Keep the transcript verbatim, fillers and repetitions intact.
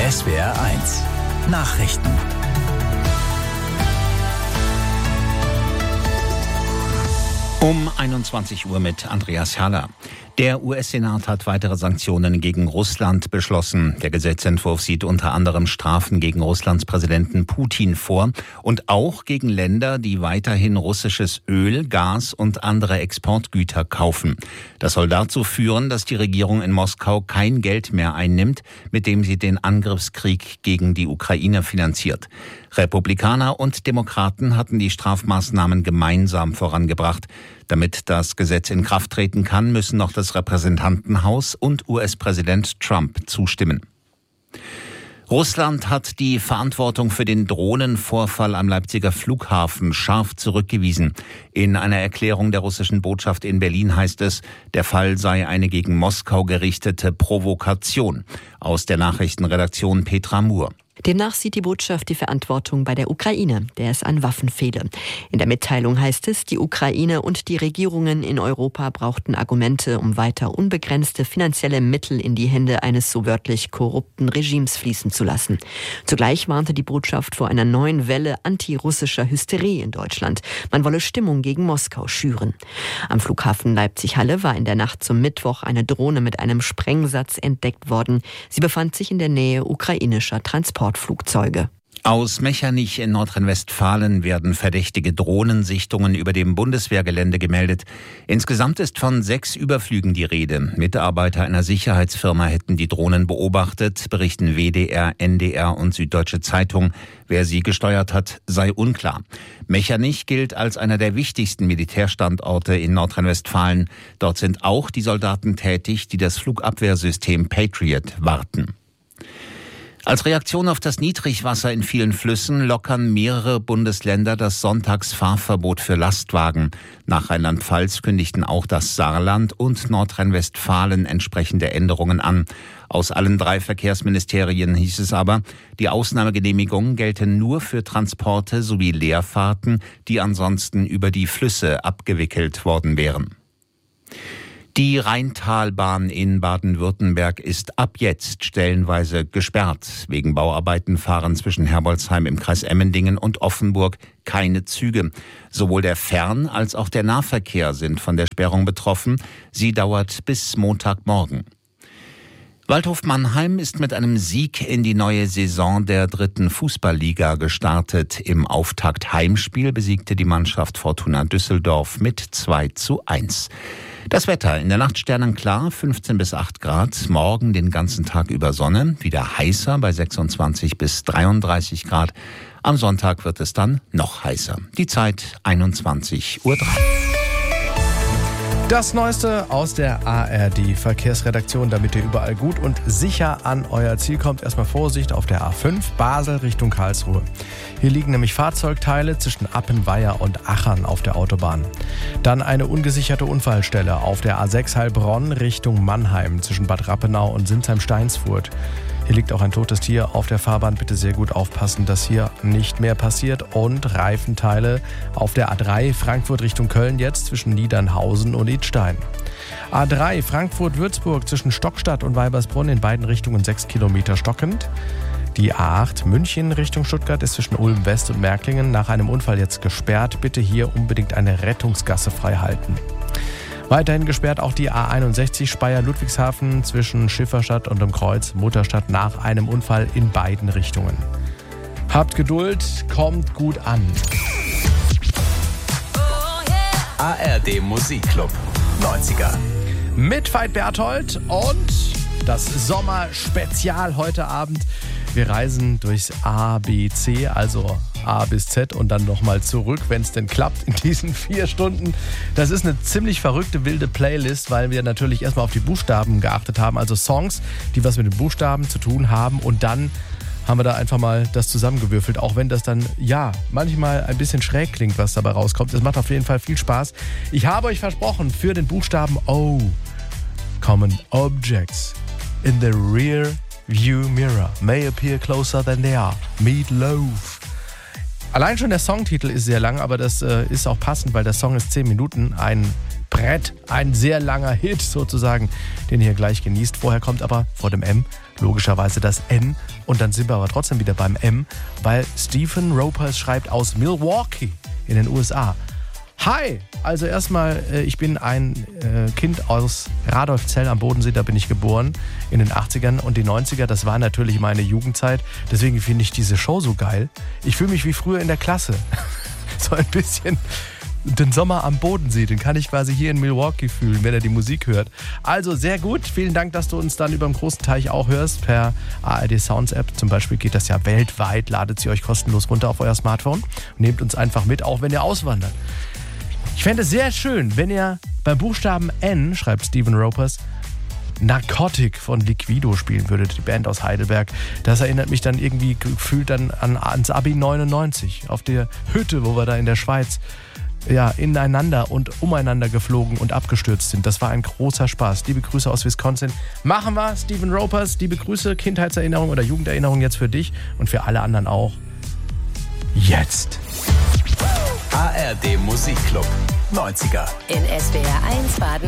S W R eins Nachrichten. Um einundzwanzig Uhr mit Andreas Herrler. Der U S-Senat hat weitere Sanktionen gegen Russland beschlossen. Der Gesetzentwurf sieht unter anderem Strafen gegen Russlands Präsidenten Putin vor und auch gegen Länder, die weiterhin russisches Öl, Gas und andere Exportgüter kaufen. Das soll dazu führen, dass die Regierung in Moskau kein Geld mehr einnimmt, mit dem sie den Angriffskrieg gegen die Ukraine finanziert. Republikaner und Demokraten hatten die Strafmaßnahmen gemeinsam vorangebracht. Damit das Gesetz in Kraft treten kann, müssen noch das Repräsentantenhaus und U S-Präsident Trump zustimmen. Russland hat die Verantwortung für den Drohnenvorfall am Leipziger Flughafen scharf zurückgewiesen. In einer Erklärung der russischen Botschaft in Berlin heißt es, der Fall sei eine gegen Moskau gerichtete Provokation. Aus der Nachrichtenredaktion Petra Muhr. Demnach sieht die Botschaft die Verantwortung bei der Ukraine, der es an Waffen fehle. In der Mitteilung heißt es, die Ukraine und die Regierungen in Europa brauchten Argumente, um weiter unbegrenzte finanzielle Mittel in die Hände eines so wörtlich korrupten Regimes fließen zu lassen. Zugleich warnte die Botschaft vor einer neuen Welle antirussischer Hysterie in Deutschland. Man wolle Stimmung gegen Moskau schüren. Am Flughafen Leipzig-Halle war in der Nacht zum Mittwoch eine Drohne mit einem Sprengsatz entdeckt worden. Sie befand sich in der Nähe ukrainischer Transportflugzeuge. Aus Mechernich in Nordrhein-Westfalen werden verdächtige Drohnensichtungen über dem Bundeswehrgelände gemeldet. Insgesamt ist von sechs Überflügen die Rede. Mitarbeiter einer Sicherheitsfirma hätten die Drohnen beobachtet, berichten W D R, N D R und Süddeutsche Zeitung. Wer sie gesteuert hat, sei unklar. Mechernich gilt als einer der wichtigsten Militärstandorte in Nordrhein-Westfalen. Dort sind auch die Soldaten tätig, die das Flugabwehrsystem Patriot warten. Als Reaktion auf das Niedrigwasser in vielen Flüssen lockern mehrere Bundesländer das Sonntagsfahrverbot für Lastwagen. Nach Rheinland-Pfalz kündigten auch das Saarland und Nordrhein-Westfalen entsprechende Änderungen an. Aus allen drei Verkehrsministerien hieß es aber, die Ausnahmegenehmigungen gelten nur für Transporte sowie Leerfahrten, die ansonsten über die Flüsse abgewickelt worden wären. Die Rheintalbahn in Baden-Württemberg ist ab jetzt stellenweise gesperrt. Wegen Bauarbeiten fahren zwischen Herbolzheim im Kreis Emmendingen und Offenburg keine Züge. Sowohl der Fern- als auch der Nahverkehr sind von der Sperrung betroffen. Sie dauert bis Montagmorgen. Waldhof Mannheim ist mit einem Sieg in die neue Saison der dritten Fußballliga gestartet. Im Auftakt-Heimspiel besiegte die Mannschaft Fortuna Düsseldorf mit zwei zu eins. Das Wetter in der Nacht sternenklar, fünfzehn bis acht Grad. Morgen den ganzen Tag über Sonne, wieder heißer bei sechsundzwanzig bis dreiunddreißig Grad. Am Sonntag wird es dann noch heißer. Die Zeit einundzwanzig Uhr drei. Das Neueste aus der A R D-Verkehrsredaktion, damit ihr überall gut und sicher an euer Ziel kommt. Erstmal Vorsicht auf der A fünf, Basel Richtung Karlsruhe. Hier liegen nämlich Fahrzeugteile zwischen Appenweier und Achern auf der Autobahn. Dann eine ungesicherte Unfallstelle auf der A sechs Heilbronn Richtung Mannheim zwischen Bad Rappenau und Sinsheim-Steinsfurt. Hier liegt auch ein totes Tier auf der Fahrbahn. Bitte sehr gut aufpassen, dass hier nicht mehr passiert. Und Reifenteile auf der A drei Frankfurt Richtung Köln jetzt zwischen Niedernhausen und Idstein. A drei Frankfurt-Würzburg zwischen Stockstadt und Weibersbrunn in beiden Richtungen sechs Kilometer stockend. Die A acht München Richtung Stuttgart ist zwischen Ulm West und Märklingen nach einem Unfall jetzt gesperrt. Bitte hier unbedingt eine Rettungsgasse frei halten. Weiterhin gesperrt auch die A einundsechzig Speyer-Ludwigshafen zwischen Schifferstadt und dem Kreuz Mutterstadt nach einem Unfall in beiden Richtungen. Habt Geduld, kommt gut an. A R D Musikclub neunziger. Mit Veit Berthold und das Sommerspezial heute Abend. Wir reisen durchs A B C, also A bis Z und dann nochmal zurück, wenn es denn klappt in diesen vier Stunden. Das ist eine ziemlich verrückte, wilde Playlist, weil wir natürlich erstmal auf die Buchstaben geachtet haben, also Songs, die was mit den Buchstaben zu tun haben, und dann haben wir da einfach mal das zusammengewürfelt, auch wenn das dann, ja, manchmal ein bisschen schräg klingt, was dabei rauskommt. Es macht auf jeden Fall viel Spaß. Ich habe euch versprochen, für den Buchstaben O kommen Objects in the rear view mirror may appear closer than they are. Meat Loaf. Allein schon der Songtitel ist sehr lang, aber das äh, ist auch passend, weil der Song ist zehn Minuten. Ein Brett. Ein sehr langer Hit sozusagen, den ihr gleich genießt. Vorher kommt aber vor dem M logischerweise das N. Und dann sind wir aber trotzdem wieder beim M, weil Stephen Ropers schreibt aus Milwaukee in den U S A. Hi, also erstmal, ich bin ein Kind aus Radolfzell am Bodensee, da bin ich geboren in den achtzigern und die neunziger, das war natürlich meine Jugendzeit. Deswegen finde ich diese Show so geil. Ich fühle mich wie früher in der Klasse. So ein bisschen den Sommer am Bodensee, den kann ich quasi hier in Milwaukee fühlen, wenn er die Musik hört. Also sehr gut, vielen Dank, dass du uns dann über dem großen Teich auch hörst, per A R D Sounds App. Zum Beispiel geht das ja weltweit, ladet sie euch kostenlos runter auf euer Smartphone und nehmt uns einfach mit, auch wenn ihr auswandert. Ich fände es sehr schön, wenn ihr beim Buchstaben N, schreibt Stephen Ropers, Narcotic von Liquido spielen würdet, die Band aus Heidelberg. Das erinnert mich dann irgendwie gefühlt dann an, ans Abi neunundneunzig, auf der Hütte, wo wir da in der Schweiz ja, ineinander und umeinander geflogen und abgestürzt sind. Das war ein großer Spaß. Liebe Grüße aus Wisconsin. Machen wir, Stephen Ropers, liebe Grüße, Kindheitserinnerung oder Jugenderinnerung jetzt für dich und für alle anderen auch. Jetzt. A R D Musikclub neunziger. In S W R eins Baden